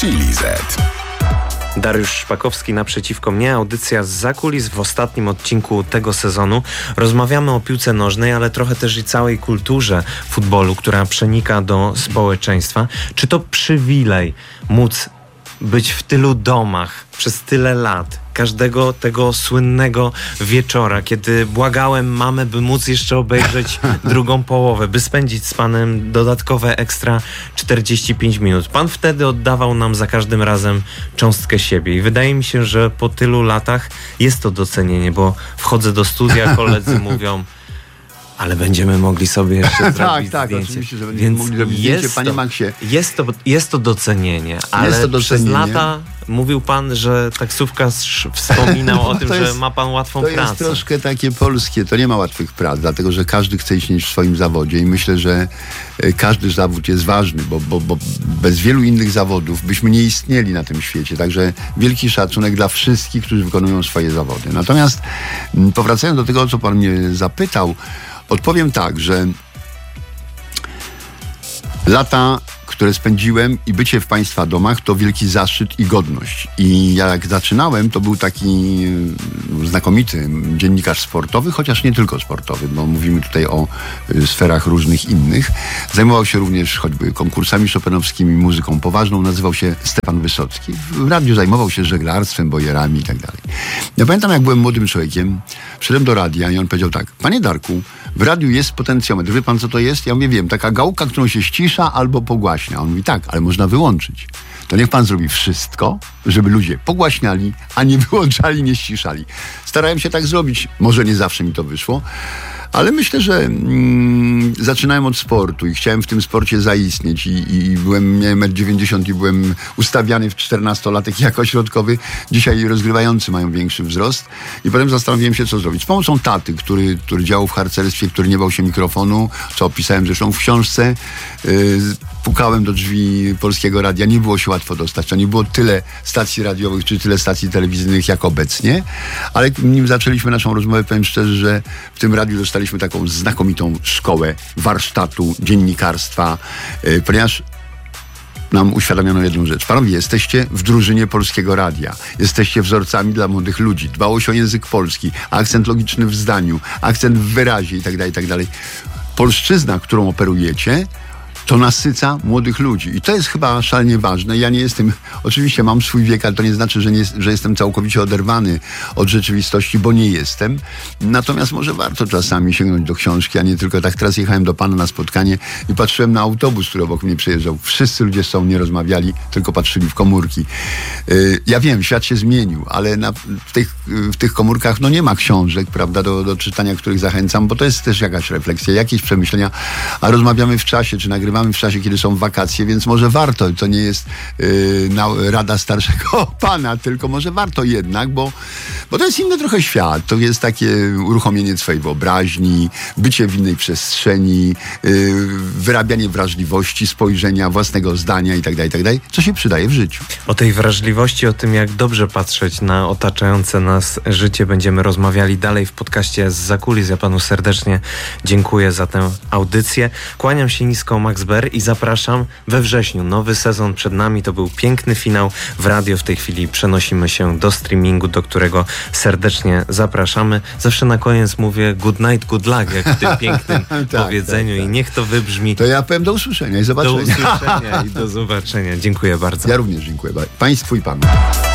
Chili Z. Dariusz Szpakowski naprzeciwko mnie, audycja Zza Kulis w ostatnim odcinku tego sezonu. Rozmawiamy o piłce nożnej, ale trochę też i całej kulturze futbolu, która przenika do społeczeństwa. Czy to przywilej móc być w tylu domach przez tyle lat? Każdego tego słynnego wieczora, kiedy błagałem mamę, by móc jeszcze obejrzeć drugą połowę, by spędzić z panem dodatkowe ekstra 45 minut. Pan wtedy oddawał nam za każdym razem cząstkę siebie i wydaje mi się, że po tylu latach jest to docenienie, bo wchodzę do studia, koledzy mówią: ale będziemy mogli sobie jeszcze zrobić zdjęcie. Oczywiście, że będziemy mogli zrobić zdjęcie, panie Maxie. Jest to docenienie, ale przez lata mówił pan, że taksówkarz wspominał o tym, że ma pan łatwą pracę. To jest troszkę takie polskie, to nie ma łatwych prac, dlatego że każdy chce istnieć w swoim zawodzie i myślę, że każdy zawód jest ważny, bo bez wielu innych zawodów byśmy nie istnieli na tym świecie. Także wielki szacunek dla wszystkich, którzy wykonują swoje zawody. Natomiast powracając do tego, o co pan mnie zapytał, odpowiem tak, że lata, które spędziłem i bycie w państwa domach, to wielki zaszczyt i godność. I jak zaczynałem, to był taki znakomity dziennikarz sportowy, chociaż nie tylko sportowy, bo mówimy tutaj o sferach różnych innych. Zajmował się również choćby konkursami chopinowskimi, muzyką poważną. Nazywał się Stefan Wysocki. W radiu zajmował się żeglarstwem, bojerami i tak dalej. Ja pamiętam, jak byłem młodym człowiekiem, wszedłem do radia i on powiedział tak: panie Darku, w radiu jest potencjometr. Wie pan, co to jest? Ja mówię, wiem, taka gałka, którą się ścisza albo pogłaśnia. On mówi, tak, ale można wyłączyć. To niech pan zrobi wszystko, żeby ludzie pogłaśniali, a nie wyłączali, nie ściszali. Starałem się tak zrobić. Może nie zawsze mi to wyszło, ale myślę, że zaczynałem od sportu i chciałem w tym sporcie zaistnieć i miałem 1,90 m i byłem ustawiany w 14-latek jako środkowy. Dzisiaj rozgrywający mają większy wzrost i potem zastanowiłem się, co zrobić. Z pomocą taty, który działał w harcerstwie, który nie bał się mikrofonu, co opisałem zresztą w książce, pukałem do drzwi Polskiego Radia. Nie było się łatwo dostać. To nie było tyle stacji radiowych czy tyle stacji telewizyjnych jak obecnie, ale nim zaczęliśmy naszą rozmowę, powiem szczerze, że w tym radiu dostaliśmy taką znakomitą szkołę warsztatu, dziennikarstwa, ponieważ nam uświadomiono jedną rzecz. Panowie, jesteście w drużynie Polskiego Radia. Jesteście wzorcami dla młodych ludzi. Dbało się o język polski, akcent logiczny w zdaniu, akcent w wyrazie itd., itd. Polszczyzna, którą operujecie, to nasyca młodych ludzi. I to jest chyba szalenie ważne. Ja nie jestem, oczywiście mam swój wiek, ale to nie znaczy, że jestem całkowicie oderwany od rzeczywistości, bo nie jestem. Natomiast może warto czasami sięgnąć do książki, a nie tylko tak. Teraz jechałem do pana na spotkanie i patrzyłem na autobus, który obok mnie przejeżdżał. Wszyscy ludzie z sobą nie rozmawiali, tylko patrzyli w komórki. Ja wiem, świat się zmienił, ale w tych komórkach nie ma książek, prawda, do czytania, których zachęcam, bo to jest też jakaś refleksja, jakieś przemyślenia, a rozmawiamy w czasie, czy nagrywamy w czasie, kiedy są wakacje, więc może warto, to nie jest rada starszego pana, tylko może warto jednak, bo to jest inny trochę świat, to jest takie uruchomienie swojej wyobraźni, bycie w innej przestrzeni, wyrabianie wrażliwości, spojrzenia, własnego zdania itd., co się przydaje w życiu. O tej wrażliwości, o tym, jak dobrze patrzeć na otaczające nas życie, będziemy rozmawiali dalej w podcaście Zza Kulis. Ja panu serdecznie dziękuję za tę audycję. Kłaniam się nisko, Max Ber, i zapraszam we wrześniu. Nowy sezon przed nami. To był piękny finał w radio. W tej chwili przenosimy się do streamingu, do którego serdecznie zapraszamy. Zawsze na koniec mówię good night, good luck, jak w tym pięknym powiedzeniu. Tak. I niech to wybrzmi. To ja powiem do usłyszenia i zobaczenia. Do usłyszenia i do zobaczenia. Dziękuję bardzo. Ja również dziękuję. Państwu i panu.